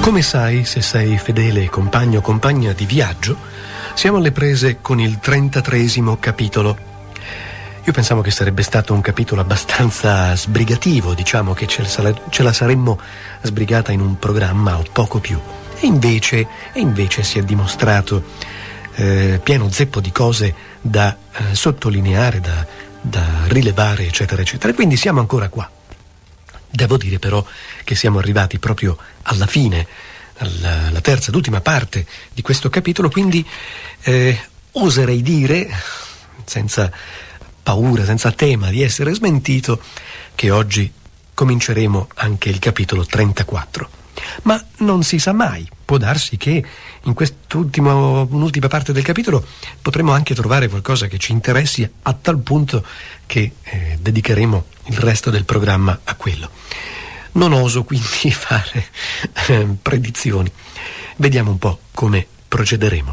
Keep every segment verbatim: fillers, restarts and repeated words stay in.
Come sai, se sei fedele compagno o compagna di viaggio, siamo alle prese con il trentatreesimo capitolo. Io pensavo che sarebbe stato un capitolo abbastanza sbrigativo, diciamo che ce la, ce la saremmo sbrigata in un programma o poco più. E invece, e invece si è dimostrato eh, pieno zeppo di cose da eh, sottolineare, da, da rilevare, eccetera, eccetera. E quindi siamo ancora qua. Devo dire però che siamo arrivati proprio alla fine, alla, alla terza ed ultima parte di questo capitolo, quindi eh, oserei dire, senza paura, senza tema di essere smentito, che oggi cominceremo anche il capitolo trentaquattro. Ma non si sa mai, può darsi che in quest'ultima un'ultima parte del capitolo potremo anche trovare qualcosa che ci interessi a tal punto che eh, dedicheremo il resto del programma a quello. Non oso quindi fare eh, predizioni. Vediamo un po' come procederemo.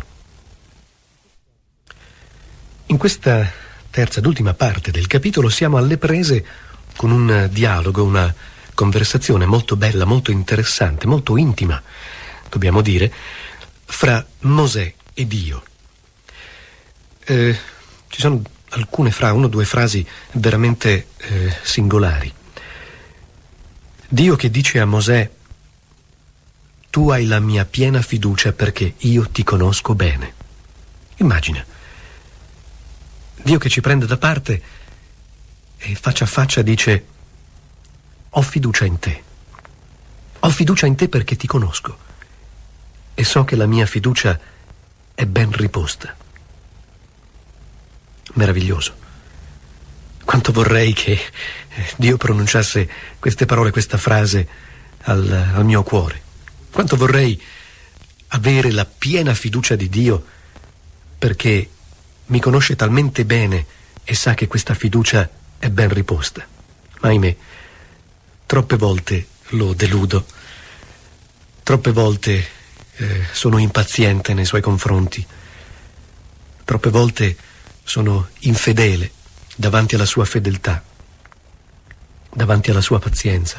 In questa terza ed ultima parte del capitolo siamo alle prese con un dialogo, una conversazione molto bella, molto interessante, molto intima, dobbiamo dire, fra Mosè e Dio. Eh, ci sono alcune fra una o due frasi veramente eh, singolari. Dio che dice a Mosè: tu hai la mia piena fiducia perché io ti conosco bene. Immagina, Dio che ci prende da parte e faccia a faccia dice: ho fiducia in te. Ho fiducia in te perché ti conosco e so che la mia fiducia è ben riposta. Meraviglioso. Quanto vorrei che Dio pronunciasse queste parole, questa frase al, al mio cuore. Quanto vorrei avere la piena fiducia di Dio perché mi conosce talmente bene e sa che questa fiducia è ben riposta. Ma ahimè, troppe volte lo deludo, troppe volte eh, sono impaziente nei suoi confronti, troppe volte sono infedele davanti alla sua fedeltà, davanti alla sua pazienza.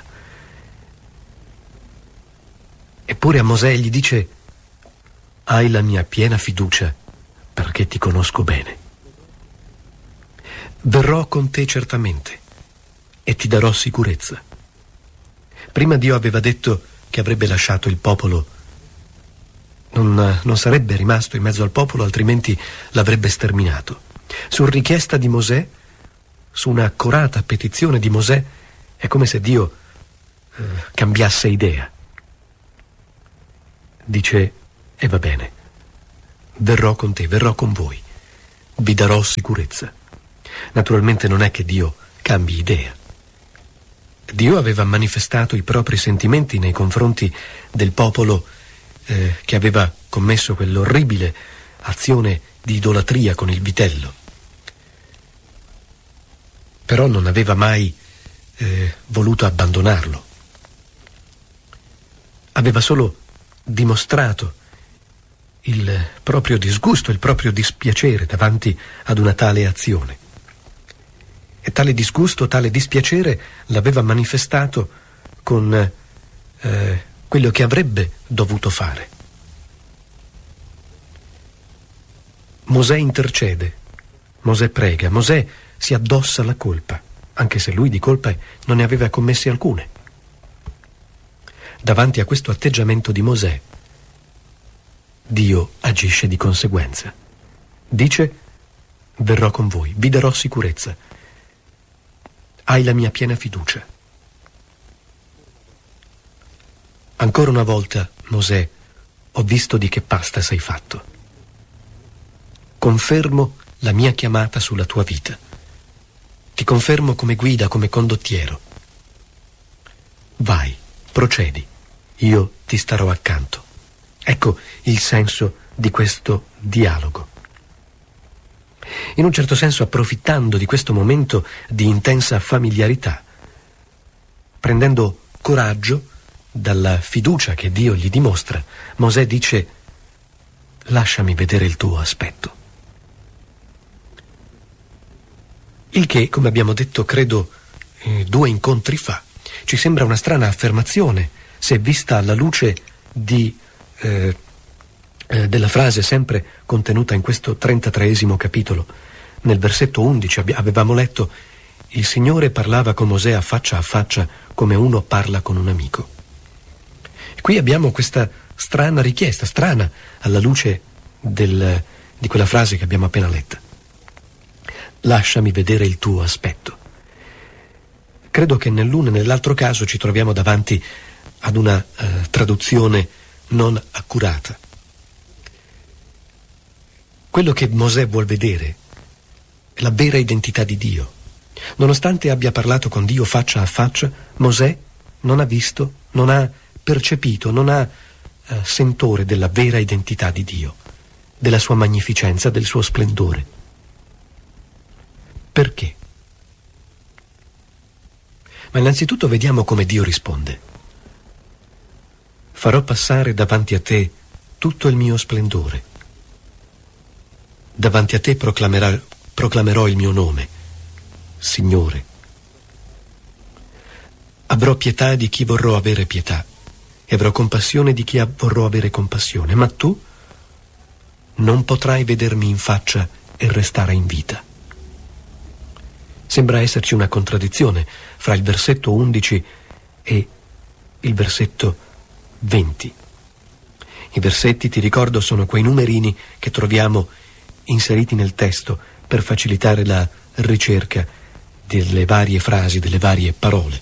Eppure a Mosè gli dice: hai la mia piena fiducia perché ti conosco bene. Verrò con te certamente e ti darò sicurezza. Prima Dio aveva detto che avrebbe lasciato il popolo, non, non sarebbe rimasto in mezzo al popolo, altrimenti l'avrebbe sterminato. Su richiesta di Mosè, su una accorata petizione di Mosè, è come se Dio eh, cambiasse idea. Dice: e va bene, verrò con te, verrò con voi, vi darò sicurezza. Naturalmente non è che Dio cambi idea. Dio aveva manifestato i propri sentimenti nei confronti del popolo eh, che aveva commesso quell'orribile azione di idolatria con il vitello. Però non aveva mai eh, voluto abbandonarlo. Aveva solo dimostrato il proprio disgusto, il proprio dispiacere davanti ad una tale azione. E tale disgusto, tale dispiacere l'aveva manifestato con eh, quello che avrebbe dovuto fare. Mosè intercede, Mosè prega, Mosè si addossa la colpa, anche se lui di colpe non ne aveva commesse alcune. Davanti a questo atteggiamento di Mosè, Dio agisce di conseguenza. Dice: verrò con voi, vi darò sicurezza. Hai la mia piena fiducia. Ancora una volta, Mosè, ho visto di che pasta sei fatto. Confermo la mia chiamata sulla tua vita. Ti confermo come guida, come condottiero. Vai, procedi, io ti starò accanto. Ecco il senso di questo dialogo. In un certo senso, approfittando di questo momento di intensa familiarità, prendendo coraggio dalla fiducia che Dio gli dimostra, Mosè dice: lasciami vedere il tuo aspetto. Il che, come abbiamo detto, credo, eh, due incontri fa, ci sembra una strana affermazione se vista alla luce di, eh, eh, della frase sempre contenuta in questo trentatreesimo capitolo. Nel versetto undici abbi- avevamo letto: il Signore parlava con Mosè a faccia a faccia come uno parla con un amico. E qui abbiamo questa strana richiesta, strana alla luce del, di quella frase che abbiamo appena letta. Lasciami vedere il tuo aspetto. Credo che nell'uno e nell'altro caso ci troviamo davanti ad una eh, traduzione non accurata. Quello che Mosè vuol vedere è la vera identità di Dio. Nonostante abbia parlato con Dio faccia a faccia, Mosè non ha visto, non ha percepito, non ha eh, sentore della vera identità di Dio, della sua magnificenza, del suo splendore. Perché? Ma innanzitutto vediamo come Dio risponde. Farò passare davanti a te tutto il mio splendore. Davanti a te proclamerò, proclamerò il mio nome, Signore. Avrò pietà di chi vorrò avere pietà e avrò compassione di chi vorrò avere compassione, ma tu non potrai vedermi in faccia e restare in vita. Sembra esserci una contraddizione fra il versetto undici e il versetto venti. I versetti, ti ricordo, sono quei numerini che troviamo inseriti nel testo per facilitare la ricerca delle varie frasi, delle varie parole.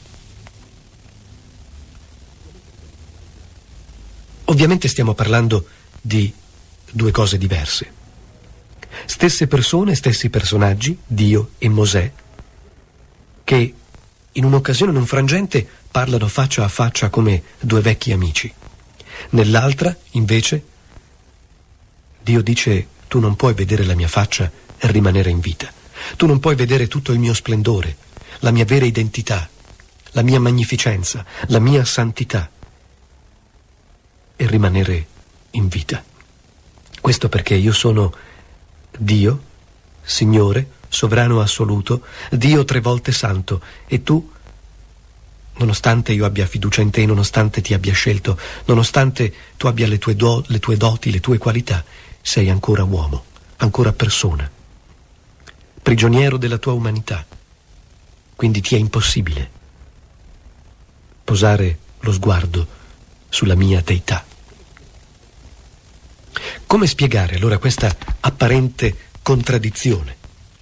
Ovviamente stiamo parlando di due cose diverse. Stesse persone, stessi personaggi, Dio e Mosè, che in un'occasione, in un frangente, parlano faccia a faccia come due vecchi amici. Nell'altra, invece, Dio dice: tu non puoi vedere la mia faccia e rimanere in vita. Tu non puoi vedere tutto il mio splendore, la mia vera identità, la mia magnificenza, la mia santità e rimanere in vita. Questo perché io sono Dio, Signore, sovrano assoluto, Dio tre volte santo, e tu, nonostante io abbia fiducia in te, nonostante ti abbia scelto, nonostante tu abbia le tue, do, le tue doti, le tue qualità, sei ancora uomo, ancora persona, prigioniero della tua umanità. Quindi ti è impossibile posare lo sguardo sulla mia deità. Come spiegare allora questa apparente contraddizione?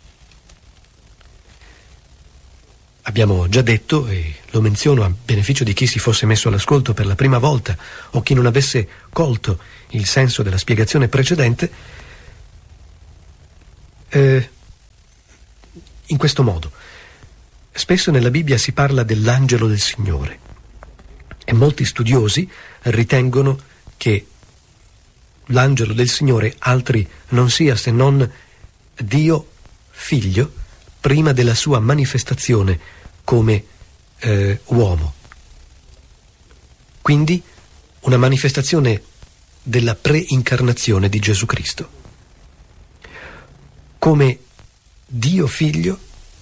Abbiamo già detto, e lo menziono a beneficio di chi si fosse messo all'ascolto per la prima volta o chi non avesse colto il senso della spiegazione precedente, eh, in questo modo. Spesso nella Bibbia si parla dell'angelo del Signore e molti studiosi ritengono che l'angelo del Signore altri non sia se non Dio Figlio prima della sua manifestazione come eh, uomo. Quindi una manifestazione della preincarnazione di Gesù Cristo. Come Dio Figlio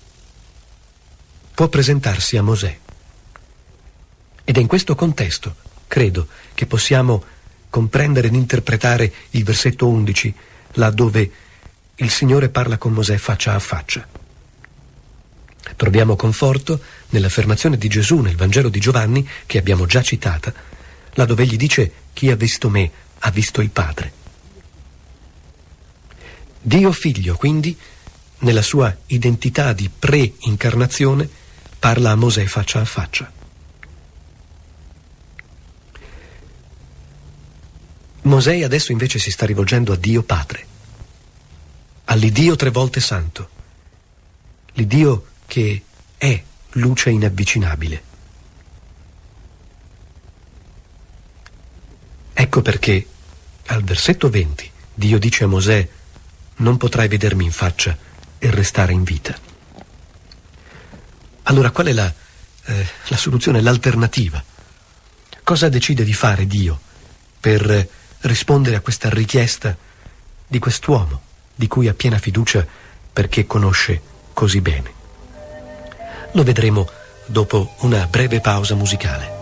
può presentarsi a Mosè. Ed è in questo contesto, credo, che possiamo comprendere ed interpretare il versetto undici, là dove il Signore parla con Mosè faccia a faccia. Troviamo conforto nell'affermazione di Gesù nel Vangelo di Giovanni, che abbiamo già citata, là dove egli dice: chi ha visto me ha visto il Padre. Dio Figlio, quindi, nella sua identità di pre-incarnazione, parla a Mosè faccia a faccia. Mosè adesso invece si sta rivolgendo a Dio Padre, all'Iddio tre volte santo, l'Iddio che è luce inavvicinabile. Ecco perché al versetto venti Dio dice a Mosè: non potrai vedermi in faccia e restare in vita. Allora qual è la, eh, la soluzione, l'alternativa? Cosa decide di fare Dio per rispondere a questa richiesta di quest'uomo di cui ha piena fiducia perché conosce così bene? Lo vedremo dopo una breve pausa musicale.